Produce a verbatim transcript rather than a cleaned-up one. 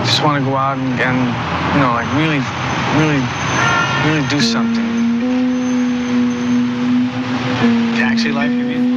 just want to go out and, and, you know, like really, really, really do something. Taxi life, you mean?